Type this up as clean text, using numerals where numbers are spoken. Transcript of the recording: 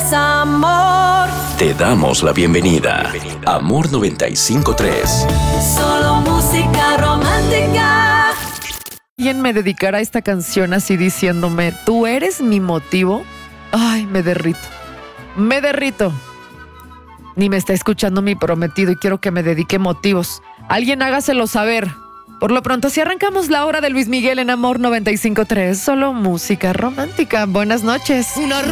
es amor. Te damos la bienvenida. Amor 95.3. Solo música romántica. ¿Quién me dedicará esta canción así diciéndome, tú eres mi motivo? Ay, me derrito. Me derrito. Ni me está escuchando mi prometido y quiero que me dedique motivos. Alguien hágaselo saber. Por lo pronto, si arrancamos la hora de Luis Miguel en Amor 95.3, solo música romántica. Buenas noches.